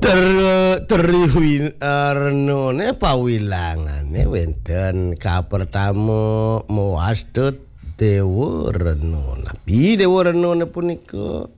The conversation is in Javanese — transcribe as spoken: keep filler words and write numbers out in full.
ter teriwin renone pawilangane wenten ka pertama mawastut dewa renona. Pi dewa renona punika